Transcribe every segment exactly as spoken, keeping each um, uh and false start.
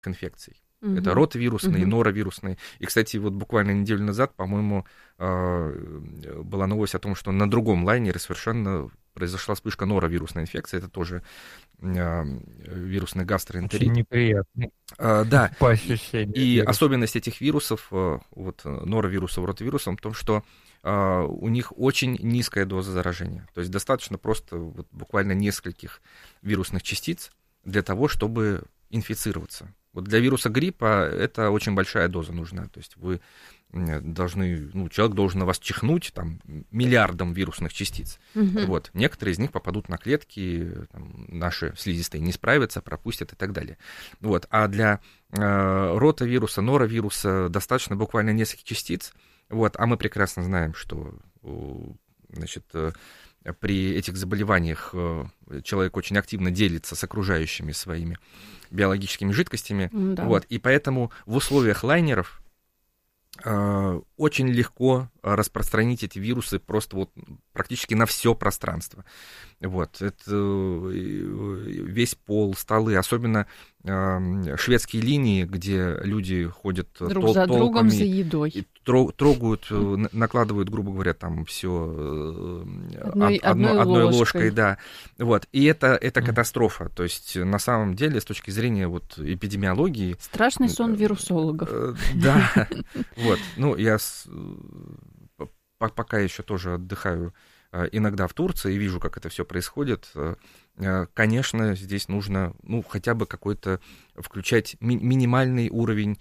инфекций. Угу. Это ротавирусные, угу. норовирусные. И, кстати, вот буквально неделю назад, по-моему, была новость о том, что на другом лайнере совершенно произошла вспышка норовирусной инфекции. Это тоже вирусный гастроэнтерит. Очень неприятно. А, да. По ощущениям. И вирус. Особенность этих вирусов, вот норовирусов, ротавирусов, в том, что у них очень низкая доза заражения. То есть достаточно просто вот, буквально нескольких вирусных частиц для того, чтобы инфицироваться. Вот для вируса гриппа это очень большая доза нужна. То есть вы должны, ну, человек должен на вас чихнуть там, миллиардом вирусных частиц. Угу. Вот. Некоторые из них попадут на клетки, там, наши слизистые не справятся, пропустят и так далее. Вот. А для э, ротавируса, норовируса достаточно буквально нескольких частиц. Вот. А мы прекрасно знаем, что значит, при этих заболеваниях человек очень активно делится с окружающими своими биологическими жидкостями. Да. Вот. И поэтому в условиях лайнеров очень легко распространить эти вирусы просто вот практически на все пространство. Вот. Это весь пол, столы, особенно шведские линии, где люди ходят друг тол- за толпами, другом за едой. Трогают, накладывают, грубо говоря, там все одной, одно, одной, одной ложкой. ложкой, да. Вот. И это, это катастрофа. То есть, на самом деле, с точки зрения вот, эпидемиологии... Страшный сон вирусологов. Да. Вот. Ну, я пока еще тоже отдыхаю иногда в Турции и вижу, как это все происходит. Конечно, здесь нужно, ну, хотя бы какой-то включать ми- минимальный уровень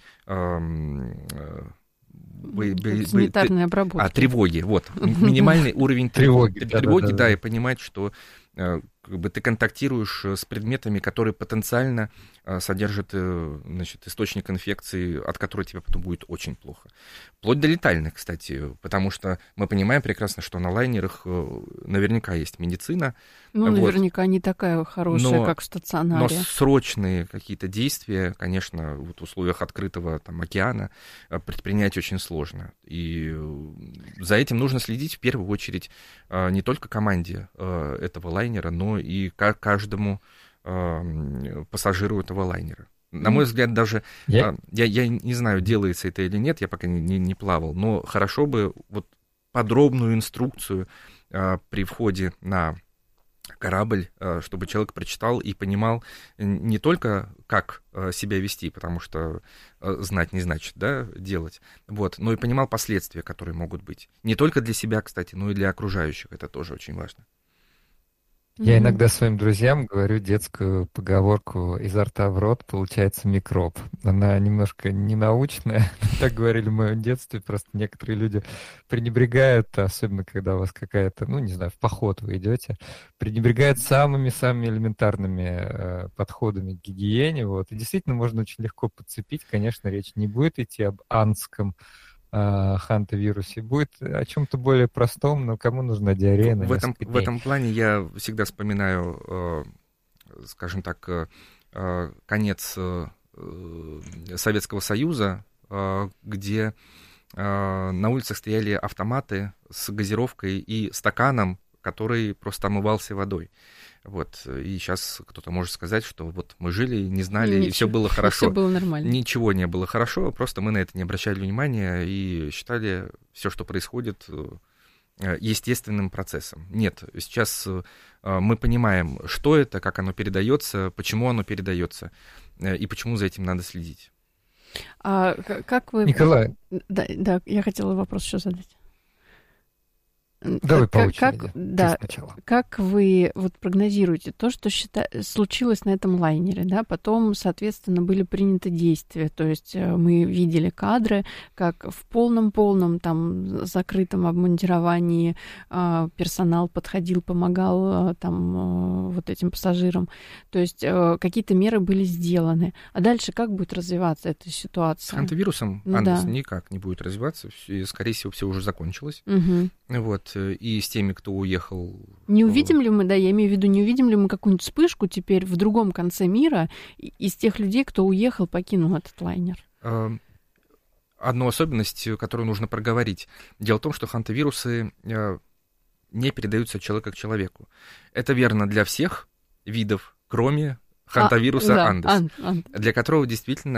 санитарной обработки. А, тревоги, вот. Минимальный уровень тревоги, тревоги, да, и понимать, что как бы ты контактируешь с предметами, которые потенциально содержат, значит, источник инфекции, от которой тебе потом будет очень плохо. Вплоть до летальных, кстати, потому что мы понимаем прекрасно, что на лайнерах наверняка есть медицина. Ну, вот. Наверняка не такая хорошая, но, как в стационаре. Но срочные какие-то действия, конечно, вот в условиях открытого там, океана предпринять очень сложно. И за этим нужно следить в первую очередь не только команде этого лайнера, но и каждому пассажиру этого лайнера. На мой взгляд, даже, я... Я, я не знаю, делается это или нет, я пока не, не, не плавал, но хорошо бы вот подробную инструкцию а, при входе на корабль, а, чтобы человек прочитал и понимал не только, как а, себя вести, потому что а, знать не значит, да, делать, вот, но и понимал последствия, которые могут быть. Не только для себя, кстати, но и для окружающих, это тоже очень важно. Я иногда своим друзьям говорю детскую поговорку «изо рта в рот получается микроб». Она немножко ненаучная, так говорили в моем детстве, просто некоторые люди пренебрегают, особенно когда у вас какая-то, ну, не знаю, в поход вы идете, пренебрегают самыми-самыми элементарными э, подходами к гигиене, вот, и действительно можно очень легко подцепить, конечно, речь не будет идти об анском хантавирусе, будет о чем-то более простом, но кому нужна диарея на в этом, несколько в дней. этом плане я всегда вспоминаю, скажем так, конец Советского Союза, где на улицах стояли автоматы с газировкой и стаканом, который просто омывался водой. Вот. И сейчас кто-то может сказать, что вот мы жили, не знали, Ничего. и все было хорошо. Все было нормально. Ничего не было хорошо, просто мы на это не обращали внимания и считали все, что происходит, естественным процессом. Нет, сейчас мы понимаем, что это, как оно передается, почему оно передается и почему за этим надо следить. А как вы... Николай. Да, да, я хотела вопрос еще задать. Давай по очереди. Как, да, как вы вот прогнозируете то, что счита... случилось на этом лайнере, да, потом, соответственно, были приняты действия, то есть мы видели кадры, как в полном-полном там закрытом обмундировании э, персонал подходил, помогал э, там э, вот этим пассажирам, то есть э, какие-то меры были сделаны. А дальше как будет развиваться эта ситуация? С хантавирусом, ну, Андерс, да. никак не будет развиваться, и, скорее всего, все уже закончилось. Угу. Вот. И с теми, кто уехал... Не увидим ли мы, да, я имею в виду, не увидим ли мы какую-нибудь вспышку теперь в другом конце мира из тех людей, кто уехал, покинул этот лайнер? Одну особенность, которую нужно проговорить. Дело в том, что хантавирусы не передаются от человека к человеку. Это верно для всех видов, кроме хантавируса а, да, андес, ан, ан. для которого действительно